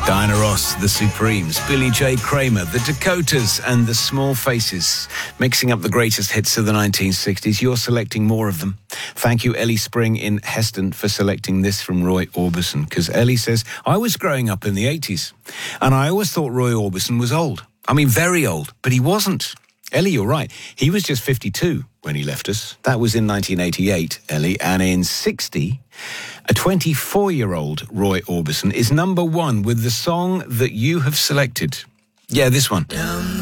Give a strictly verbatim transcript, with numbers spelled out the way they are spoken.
Diana Ross, The Supremes, Billy J. Kramer, The Dakotas and The Small Faces, mixing up the greatest hits of the nineteen sixties. You're selecting more of them. Thank you, Ellie Spring in Heston, for selecting this from Roy Orbison, because Ellie says, I was growing up in the eighties, and I always thought Roy Orbison was old. I mean, very old, but he wasn't. Ellie, you're right. He was just fifty-two when he left us. That was in nineteen eighty-eight, Ellie, and in sixty... a twenty-four-year-old Roy Orbison is number one with the song that you have selected. Yeah, this one.